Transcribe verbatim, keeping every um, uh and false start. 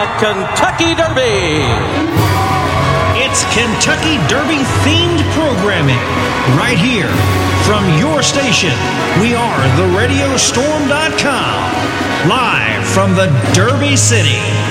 Kentucky Derby. It's Kentucky Derby-themed programming right here from your station. We are the radio storm dot com, live from the Derby City.